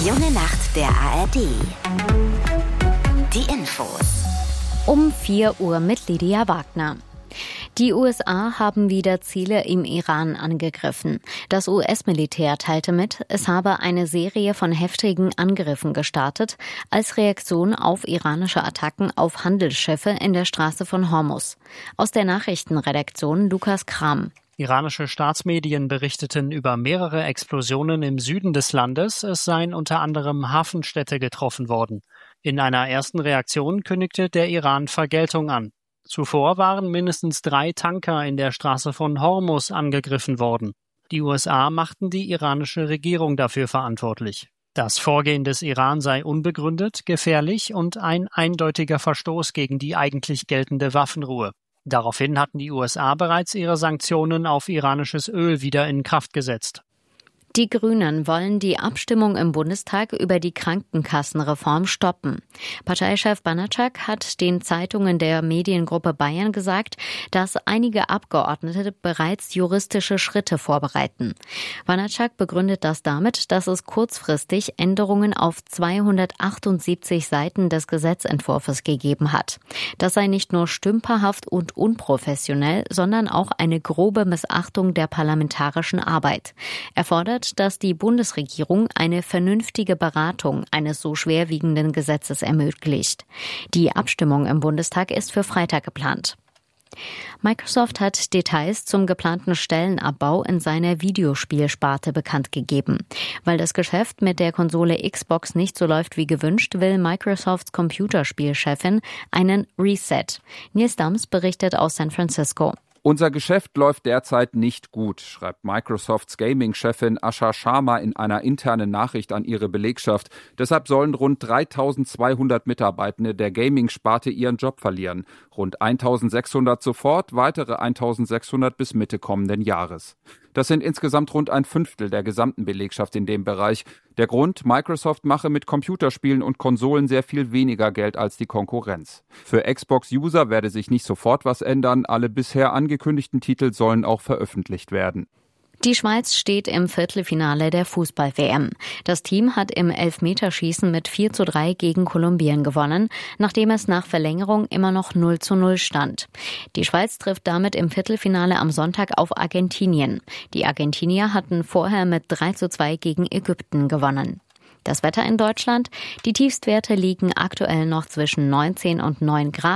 Junge Nacht der ARD. Die Infos. Um 4 Uhr mit Lydia Wagner. Die USA haben wieder Ziele im Iran angegriffen. Das US-Militär teilte mit, es habe eine Serie von heftigen Angriffen gestartet, als Reaktion auf iranische Attacken auf Handelsschiffe in der Straße von Hormuz. Aus der Nachrichtenredaktion Lukas Kram. Iranische Staatsmedien berichteten über mehrere Explosionen im Süden des Landes. Es seien unter anderem Hafenstädte getroffen worden. In einer ersten Reaktion kündigte der Iran Vergeltung an. Zuvor waren mindestens 3 Tanker in der Straße von Hormuz angegriffen worden. Die USA machten die iranische Regierung dafür verantwortlich. Das Vorgehen des Iran sei unbegründet, gefährlich und ein eindeutiger Verstoß gegen die eigentlich geltende Waffenruhe. Daraufhin hatten die USA bereits ihre Sanktionen auf iranisches Öl wieder in Kraft gesetzt. Die Grünen wollen die Abstimmung im Bundestag über die Krankenkassenreform stoppen. Parteichef Banacak hat den Zeitungen der Mediengruppe Bayern gesagt, dass einige Abgeordnete bereits juristische Schritte vorbereiten. Banacak begründet das damit, dass es kurzfristig Änderungen auf 278 Seiten des Gesetzentwurfs gegeben hat. Das sei nicht nur stümperhaft und unprofessionell, sondern auch eine grobe Missachtung der parlamentarischen Arbeit. Er fordert, dass die Bundesregierung eine vernünftige Beratung eines so schwerwiegenden Gesetzes ermöglicht. Die Abstimmung im Bundestag ist für Freitag geplant. Microsoft hat Details zum geplanten Stellenabbau in seiner Videospielsparte bekannt gegeben. Weil das Geschäft mit der Konsole Xbox nicht so läuft wie gewünscht, will Microsofts Computerspielchefin einen Reset. Nils Dams berichtet aus San Francisco. Unser Geschäft läuft derzeit nicht gut, schreibt Microsofts Gaming-Chefin Asha Sharma in einer internen Nachricht an ihre Belegschaft. Deshalb sollen rund 3.200 Mitarbeitende der Gaming-Sparte ihren Job verlieren. Rund 1.600 sofort, weitere 1.600 bis Mitte kommenden Jahres. Das sind insgesamt rund 1/5 der gesamten Belegschaft in dem Bereich. Der Grund, Microsoft mache mit Computerspielen und Konsolen sehr viel weniger Geld als die Konkurrenz. Für Xbox-User werde sich nicht sofort was ändern, alle bisher angekündigten Titel sollen auch veröffentlicht werden. Die Schweiz steht im Viertelfinale der Fußball-WM. Das Team hat im Elfmeterschießen mit 4:3 gegen Kolumbien gewonnen, nachdem es nach Verlängerung immer noch 0:0 stand. Die Schweiz trifft damit im Viertelfinale am Sonntag auf Argentinien. Die Argentinier hatten vorher mit 3:2 gegen Ägypten gewonnen. Das Wetter in Deutschland: Die Tiefstwerte liegen aktuell noch zwischen 19 und 9 Grad.